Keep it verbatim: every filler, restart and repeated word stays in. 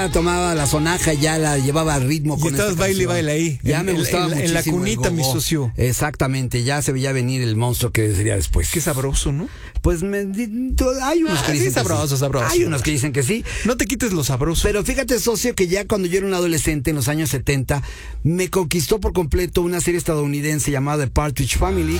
Tomaba la sonaja, ya la llevaba al ritmo. Y con estabas esta baile, canción. baile ahí. Ya en, me gustaba en, muchísimo. en la cunita, el mi gogo. socio. Exactamente, ya se veía venir el monstruo que sería después. Qué sabroso, ¿no? Pues me, hay unos Ah, que sí, dicen sabroso, que sí. sabroso. Hay unos que dicen que sí. No te quites lo sabroso. Pero fíjate, socio, que ya cuando yo era un adolescente en los años setenta, me conquistó por completo una serie estadounidense llamada The Partridge Family,